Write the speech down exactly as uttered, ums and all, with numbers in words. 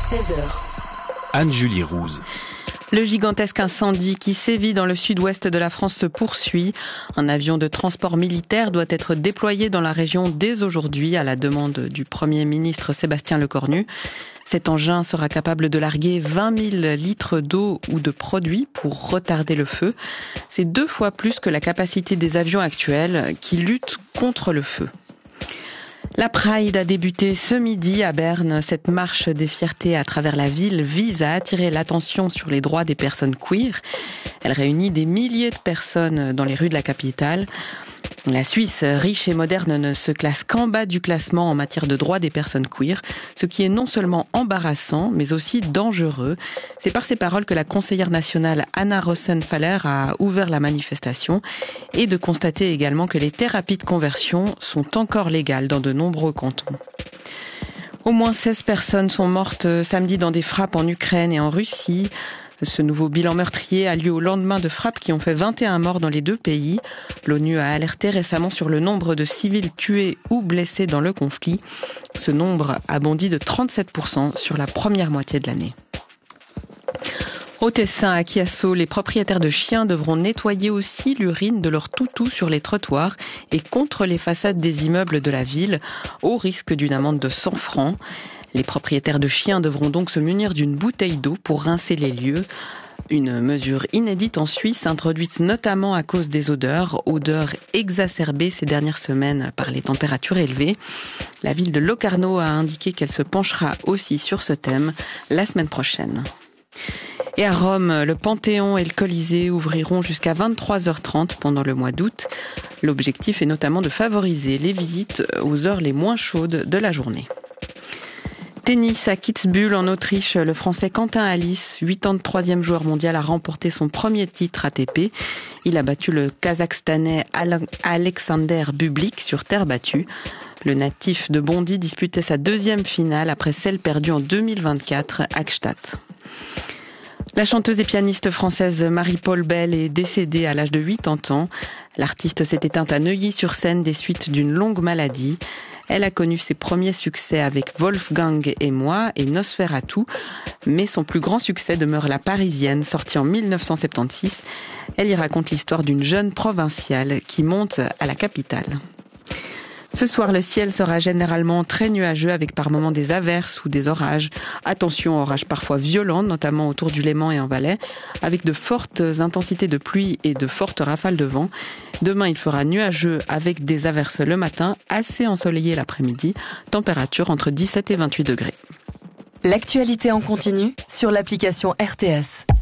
seize heures. Anne-Julie Rouze. Le gigantesque incendie qui sévit dans le sud-ouest de la France se poursuit. Un avion de transport militaire doit être déployé dans la région dès aujourd'hui à la demande du Premier ministre Sébastien Lecornu. Cet engin sera capable de larguer vingt mille litres d'eau ou de produits pour retarder le feu. C'est deux fois plus que la capacité des avions actuels qui luttent contre le feu. La Pride a débuté ce midi à Berne. Cette marche des fiertés à travers la ville vise à attirer l'attention sur les droits des personnes queer. Elle réunit des milliers de personnes dans les rues de la capitale. La Suisse, riche et moderne, ne se classe qu'en bas du classement en matière de droits des personnes queer, ce qui est non seulement embarrassant, mais aussi dangereux. C'est par ces paroles que la conseillère nationale Anna Rossenfaller a ouvert la manifestation et de constater également que les thérapies de conversion sont encore légales dans de nombreux cantons. Au moins seize personnes sont mortes samedi dans des frappes en Ukraine et en Russie. Ce nouveau bilan meurtrier a lieu au lendemain de frappes qui ont fait vingt et un morts dans les deux pays. L'ONU a alerté récemment sur le nombre de civils tués ou blessés dans le conflit. Ce nombre a bondi de trente-sept pour cent sur la première moitié de l'année. Au Tessin, à Chiasso, les propriétaires de chiens devront nettoyer aussi l'urine de leurs toutous sur les trottoirs et contre les façades des immeubles de la ville, au risque d'une amende de cent francs. Les propriétaires de chiens devront donc se munir d'une bouteille d'eau pour rincer les lieux. Une mesure inédite en Suisse, introduite notamment à cause des odeurs, odeurs exacerbées ces dernières semaines par les températures élevées. La ville de Locarno a indiqué qu'elle se penchera aussi sur ce thème la semaine prochaine. Et à Rome, le Panthéon et le Colisée ouvriront jusqu'à vingt-trois heures trente pendant le mois d'août. L'objectif est notamment de favoriser les visites aux heures les moins chaudes de la journée. Tennis à Kitzbühel en Autriche, le Français Quentin Halys, quatre-vingt-troisième joueur mondial, a remporté son premier titre A T P. Il a battu le Kazakhstanais Alexander Bublik sur terre battue. Le natif de Bondy disputait sa deuxième finale après celle perdue en deux mille vingt-quatre à Gstaad. La chanteuse et pianiste française Marie-Paule Bell est décédée à l'âge de quatre-vingts ans. L'artiste s'est éteinte à Neuilly-sur-Seine des suites d'une longue maladie. Elle a connu ses premiers succès avec Wolfgang et moi et Nosferatu, mais son plus grand succès demeure La Parisienne, sortie en mille neuf cent soixante-seize. Elle y raconte l'histoire d'une jeune provinciale qui monte à la capitale. Ce soir, le ciel sera généralement très nuageux avec par moments des averses ou des orages. Attention aux orages parfois violents, notamment autour du Léman et en Valais, avec de fortes intensités de pluie et de fortes rafales de vent. Demain, il fera nuageux avec des averses le matin, assez ensoleillé l'après-midi, température entre dix-sept et vingt-huit degrés. L'actualité en continu sur l'application R T S.